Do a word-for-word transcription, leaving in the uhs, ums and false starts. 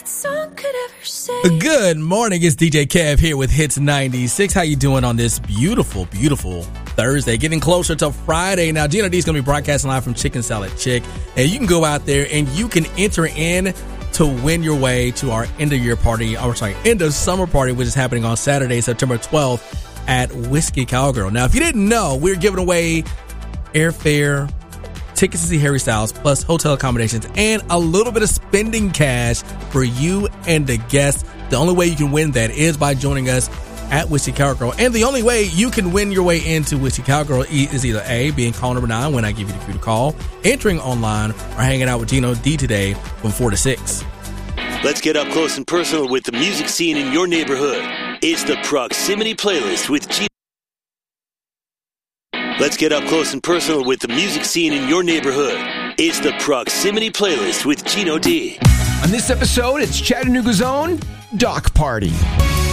song could ever say. Good morning, it's D J Kev here with Hits ninety-six. How you doing on this beautiful, beautiful Thursday? Getting closer to Friday. Now, Gino D is going to be broadcasting live from Chicken Salad Chick, and you can go out there and you can enter in to win your way to our end of year party, or sorry, end of summer party, which is happening on Saturday, September twelfth at Whiskey Cowgirl. Now, if you didn't know, we're giving away airfare, tickets to see Harry Styles, plus hotel accommodations, and a little bit of spending cash for you and the guests. The only way you can win that is by joining us at Whiskey Cowgirl. And the only way you can win your way into Whiskey Cowgirl is either A, being call number nine when I give you the cue to call, entering online, or hanging out with Gino D today from four to six. Let's get up close and personal with the music scene in your neighborhood. It's the Proximity Playlist with Gino. Let's get up close and personal with the music scene in your neighborhood. It's the Proximity Playlist with Gino D. On this episode, it's Chattanooga's own Doc Party.